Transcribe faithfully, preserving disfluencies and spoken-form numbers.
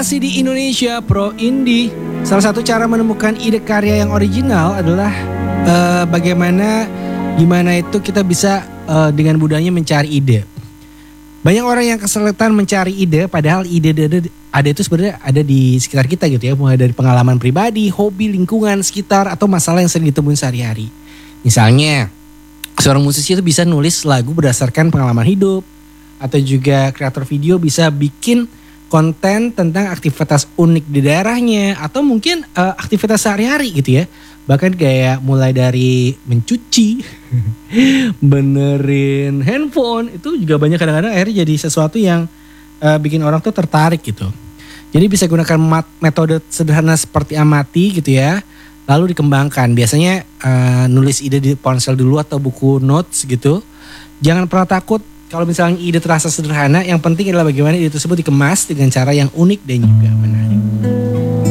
masih di Indonesia Pro Indie. Salah satu cara menemukan ide karya yang original adalah uh, bagaimana gimana itu kita bisa uh, dengan mudahnya mencari ide. Banyak orang yang kesulitan mencari ide, padahal ide ada, ada itu sebenarnya ada di sekitar kita gitu ya, mulai dari pengalaman pribadi, hobi, lingkungan sekitar, atau masalah yang sering ditemuin sehari-hari. Misalnya, seorang musisi itu bisa nulis lagu berdasarkan pengalaman hidup, atau juga kreator video bisa bikin konten tentang aktivitas unik di daerahnya, atau mungkin uh, aktivitas sehari-hari gitu ya. Bahkan kayak mulai dari mencuci, benerin handphone, itu juga banyak kadang-kadang akhirnya jadi sesuatu yang uh, bikin orang tuh tertarik gitu. Jadi bisa gunakan mat- metode sederhana seperti amati gitu ya, lalu dikembangkan. Biasanya uh, nulis ide di ponsel dulu atau buku notes gitu. Jangan pernah takut kalau misalnya ide terasa sederhana, yang penting adalah bagaimana ide tersebut dikemas dengan cara yang unik dan juga menarik.